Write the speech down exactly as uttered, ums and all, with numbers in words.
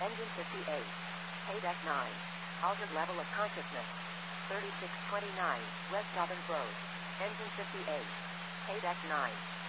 Engine fifty-eight. Paydeck nine. Altered level of consciousness. thirty-six twenty-nine, West Dobbins Road. Engine fifty-eight. Paydeck nine.